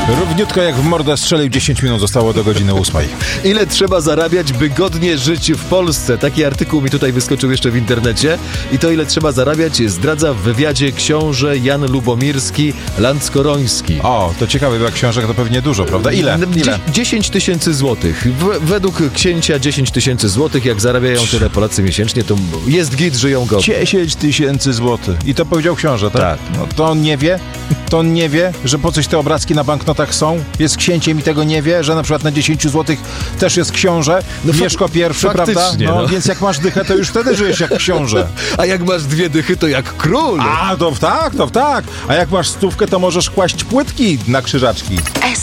Równiutko jak w mordę strzelił, 10 minut zostało do godziny 8. Ile trzeba zarabiać, by godnie żyć w Polsce? Taki artykuł mi tutaj wyskoczył jeszcze w internecie. I to, ile trzeba zarabiać, zdradza w wywiadzie książę Jan Lubomirski, Lanckoroński. O, to ciekawe, bo jak książek to pewnie dużo, prawda? Ile? 10 tysięcy złotych. Według księcia 10 tysięcy złotych. Jak zarabiają tyle Polacy miesięcznie, to jest git, żyją godnie. 10 tysięcy złotych. I to powiedział książę, tak? Tak. No to on nie wie? To on nie wie, że po coś te obrazki na banknotach są? Jest księciem i tego nie wie, że na przykład na 10 złotych też jest książę? No Mieszko I, prawda? No, więc jak masz dychę, to już wtedy żyjesz jak książę. A jak masz 2 dychy, to jak król. A, to tak. A jak masz 100, to możesz kłaść płytki na krzyżaczki.